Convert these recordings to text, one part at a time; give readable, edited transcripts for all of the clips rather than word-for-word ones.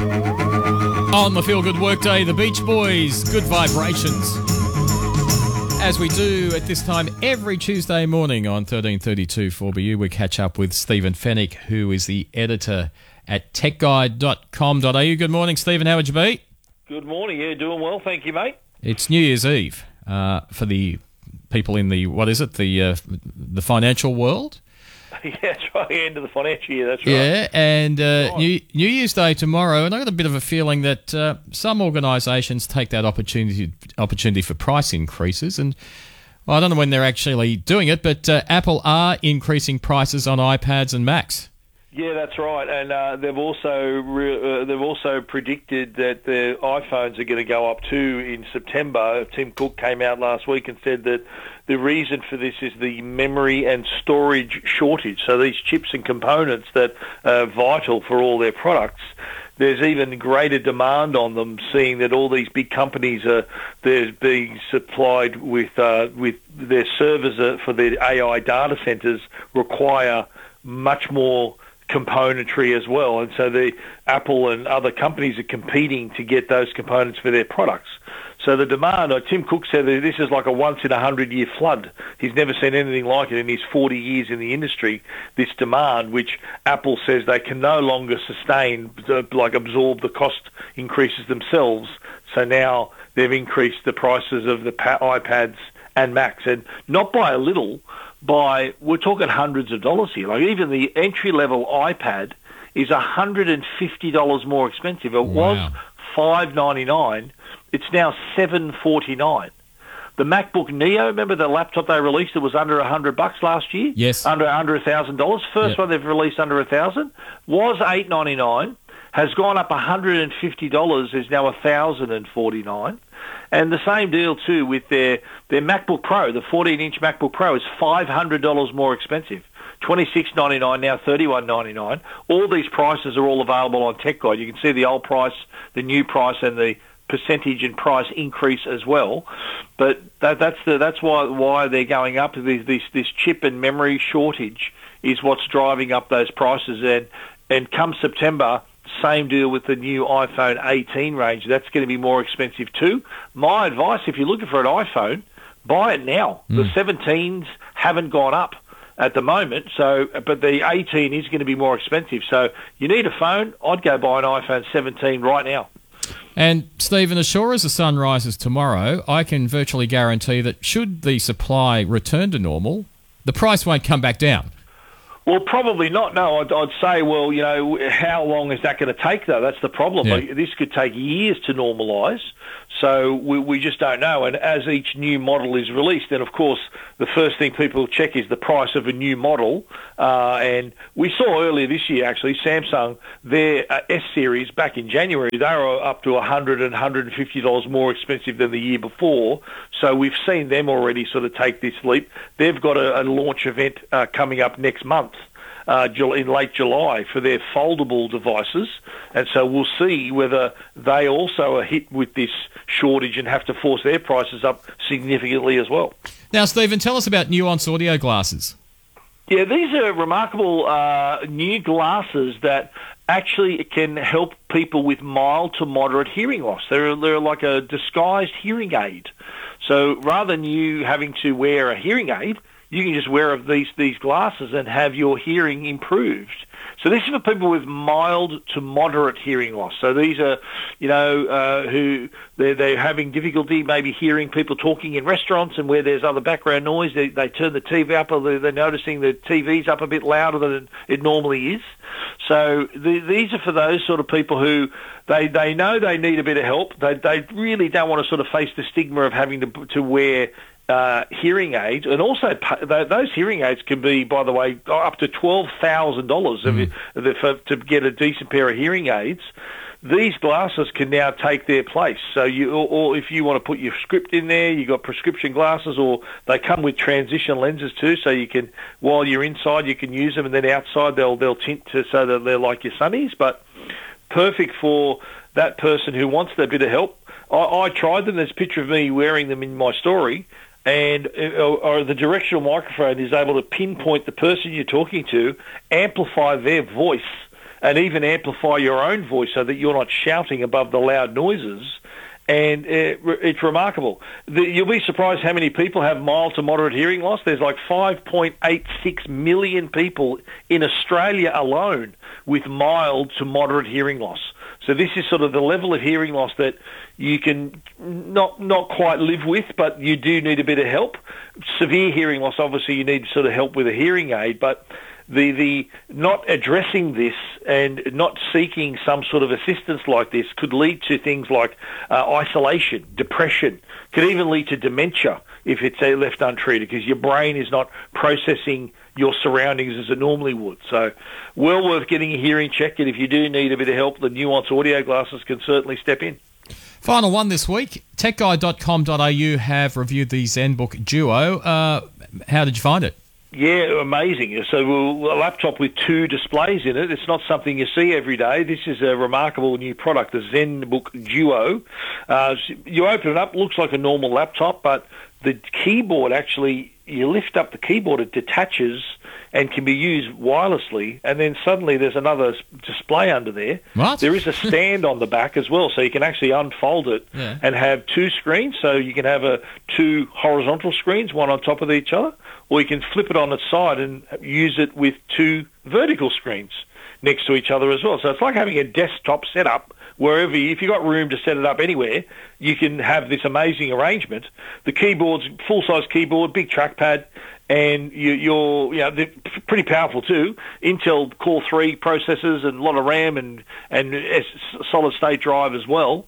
On the Feel Good Workday, the Beach Boys, Good Vibrations. As we do at this time every Tuesday morning on 1332 4BU, we catch up with Stephen Fennick, who is the editor at techguide.com.au. Good morning, Stephen. How would you be? Good morning. Yeah, doing well. Thank you, mate. It's New Year's Eve for the people in the, the financial world? Yeah, that's right. End of the financial year, that's right. Yeah, and New Year's Day tomorrow, and I've got a bit of a feeling that some organisations take that opportunity for price increases, and I don't know when they're actually doing it, but Apple are increasing prices on iPads and Macs. Yeah, that's right, and they've also predicted that the iPhones are going to go up too in September. Tim Cook came out last week and said that the reason for this is the memory and storage shortage. So these chips and components that are vital for all their products, there's even greater demand on them, seeing that all these big companies they're being supplied with their servers for their AI data centers require much more componentry as well, and so the Apple and other companies are competing to get those components for their products. So the demand, Tim Cook said that this is like a once-in-a-100-year flood. He's never seen anything like it in his 40 years in the industry, this demand, which Apple says they can no longer sustain, absorb the cost increases themselves. So now they've increased the prices of the iPads and Macs, and not by a little, we're talking hundreds of dollars here. Like even the entry-level iPad is $150 more expensive. It was $599. It's now $749. The MacBook Neo, remember the laptop they released that was under $100 last year? Yes. Under $1,000. First one they've released under $1,000 was $899. Has gone up $150. Is now $1,049. And the same deal, too, with their MacBook Pro. The 14-inch MacBook Pro is $500 more expensive. $26.99, now $31.99. All these prices are all available on Tech Guide. You can see the old price, the new price, and the percentage and price increase as well. But that's why they're going up. This chip and memory shortage is what's driving up those prices. And come September, same deal with the new iPhone 18 range. That's going to be more expensive too. My advice, if you're looking for an iPhone, buy it now. The 17s haven't gone up at the moment, but the 18 is going to be more expensive. So you need a phone, I'd go buy an iPhone 17 right now. And, Stephen, as sure as the sun rises tomorrow, I can virtually guarantee that should the supply return to normal, the price won't come back down. Well, probably not. No, I'd say, well, how long is that going to take, though? That's the problem. Yeah. This could take years to normalise, so we just don't know. And as each new model is released, then, of course, the first thing people check is the price of a new model. And we saw earlier this year, actually, Samsung, their S-Series back in January, they were up to $100 and $150 more expensive than the year before. So we've seen them already sort of take this leap. They've got a launch event coming up next month. In late July for their foldable devices, and so we'll see whether they also are hit with this shortage and have to force their prices up significantly as well. Now, Stephen, tell us about Nuance audio glasses. Yeah, these are remarkable new glasses that actually can help people with mild to moderate hearing loss. They're like a disguised hearing aid. So rather than you having to wear a hearing aid, you can just wear these glasses and have your hearing improved. So this is for people with mild to moderate hearing loss. So these are, who they're having difficulty maybe hearing people talking in restaurants, and where there's other background noise, they turn the TV up, or they're noticing the TV's up a bit louder than it normally is. So these are for those sort of people who they know they need a bit of help. They really don't want to sort of face the stigma of having to wear hearing aids, and also those hearing aids can be, by the way, up to $12,000 to get a decent pair of hearing aids. These glasses can now take their place. So or if you want to put your script in there, you've got prescription glasses, or they come with transition lenses too, so you can, while you're inside, you can use them, and then outside they'll tint so that they're like your sunnies. But perfect for that person who wants that bit of help. I tried them. There's a picture of me wearing them in my story. And the directional microphone is able to pinpoint the person you're talking to, amplify their voice, and even amplify your own voice so that you're not shouting above the loud noises. And it's remarkable. You'll be surprised how many people have mild to moderate hearing loss. There's like 5.86 million people in Australia alone with mild to moderate hearing loss. So this is sort of the level of hearing loss that you can not quite live with, but you do need a bit of help. Severe hearing loss, obviously, you need sort of help with a hearing aid, but the not addressing this and not seeking some sort of assistance like this could lead to things like isolation, depression, could even lead to dementia if it's left untreated, because your brain is not processing your surroundings as it normally would. So well worth getting a hearing check, and if you do need a bit of help, the Nuance audio glasses can certainly step in. Final one this week. TechGuide.com.au have reviewed the ZenBook Duo. How did you find it? Yeah, amazing. So a laptop with 2 displays in it. It's not something you see every day. This is a remarkable new product, the ZenBook Duo. You open it up, looks like a normal laptop, but the keyboard actually, you lift up the keyboard, it detaches and can be used wirelessly, and then suddenly there's another display under there. What? There is a stand on the back as well, so you can actually unfold it and have 2 screens. So you can have 2 horizontal screens, one on top of each other, or you can flip it on its side and use it with 2 vertical screens next to each other as well. So it's like having a desktop setup wherever, if you've got room to set it up anywhere, you can have this amazing arrangement. The keyboard's full-size keyboard, big trackpad, and they're pretty powerful too. Intel Core 3 processors and a lot of RAM and solid-state drive as well.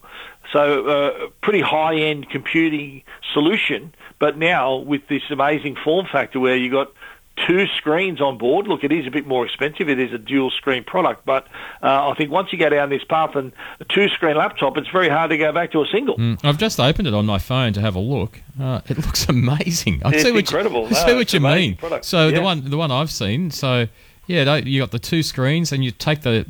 So pretty high-end computing solution, but now with this amazing form factor where you got 2 screens on board. Look, it is a bit more expensive. It is a dual screen product, but I think once you go down this path and a 2-screen laptop, it's very hard to go back to a single. I've just opened it on my phone to have a look. It looks amazing. It's incredible. I see what you mean. Product. So the one I've seen. So yeah, you got the 2 screens, and you take the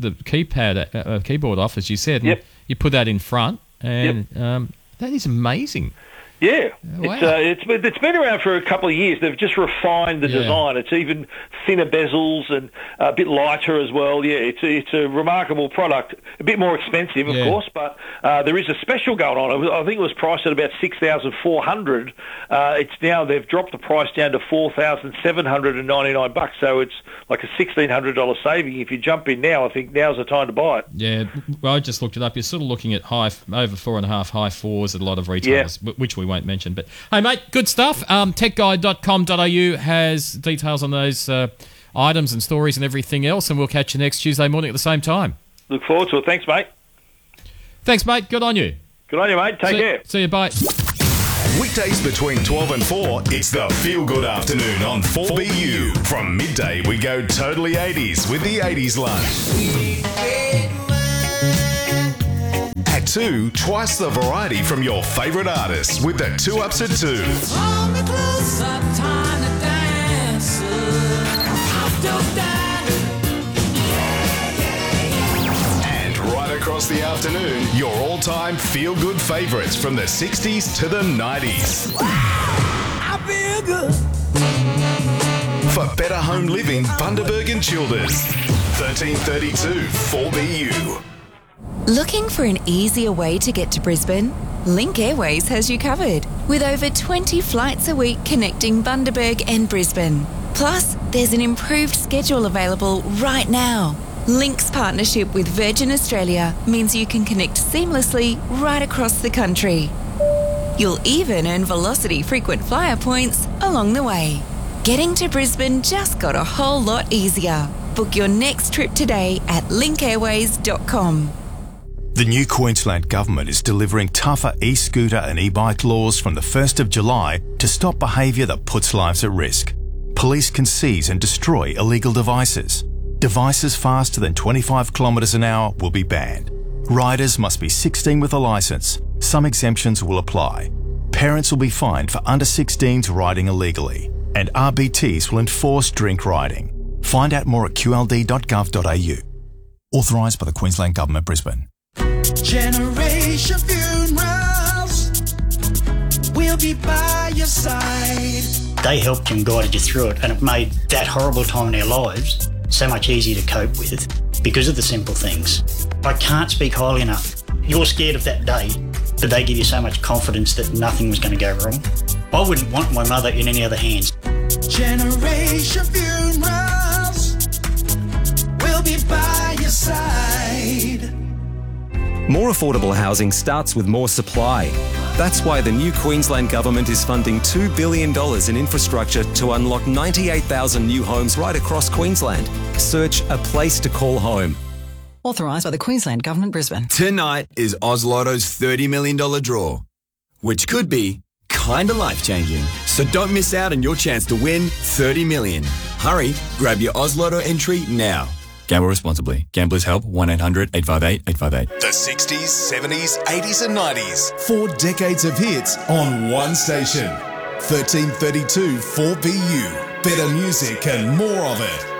keyboard off, as you said, and you put that in front, and that is amazing. Yeah, wow. It's been around for a couple of years. They've just refined the design. It's even thinner bezels and a bit lighter as well. Yeah, it's a remarkable product. A bit more expensive, of course, but there is a special going on. I think it was priced at about $6,400. It's now they've dropped the price down to $4,799. So it's like a $1,600 saving. If you jump in now, I think now's the time to buy it. Yeah, well, I just looked it up. You're sort of looking at over 4.5, high 4s at a lot of retailers, which we won't mention. But hey, mate, good stuff. Techguide.com.au has details on those items and stories and everything else, and we'll catch you next Tuesday morning at the same time. Look forward to it. Thanks, mate. Thanks, mate. Good on you. Good on you, mate. Take care. See you. Bye. Weekdays between 12 and 4, it's the Feel Good Afternoon on 4BU. From midday, we go totally 80s with the 80s lunch. At 2, twice the variety from your favourite artists with the 2 Ups at 2. And right across the afternoon, your all-time feel-good favourites from the 60s to the 90s. I feel good. For better home living, Bundaberg and Childers. 1332 4BU. Looking for an easier way to get to Brisbane? Link Airways has you covered, with over 20 flights a week connecting Bundaberg and Brisbane. Plus, there's an improved schedule available right now. Link's partnership with Virgin Australia means you can connect seamlessly right across the country. You'll even earn Velocity frequent flyer points along the way. Getting to Brisbane just got a whole lot easier. Book your next trip today at linkairways.com. The new Queensland Government is delivering tougher e-scooter and e-bike laws from the 1st of July to stop behaviour that puts lives at risk. Police can seize and destroy illegal devices. Devices faster than 25 kilometres an hour will be banned. Riders must be 16 with a licence. Some exemptions will apply. Parents will be fined for under 16s riding illegally. And RBTs will enforce drink riding. Find out more at qld.gov.au. Authorised by the Queensland Government, Brisbane. Generation Funerals, we'll be by your side. They helped and guided you through it, and it made that horrible time in our lives so much easier to cope with. because of the simple things. I can't speak highly enough. You're scared of that day, but they give you so much confidence that nothing was going to go wrong. I wouldn't want my mother in any other hands. Generation Funerals will be by your side. More affordable housing starts with more supply. That's why the new Queensland Government is funding $2 billion in infrastructure to unlock 98,000 new homes right across Queensland. Search A Place to Call Home. Authorised by the Queensland Government, Brisbane. Tonight is Oz Lotto's $30 million draw, which could be kinda life-changing. So don't miss out on your chance to win $30 million. Hurry, grab your Oz Lotto entry now. Gamble responsibly. Gamblers Help 1-800-858-858. The 60s, 70s, 80s and 90s. 4 decades of hits on one station. 1332 4BU. Better music and more of it.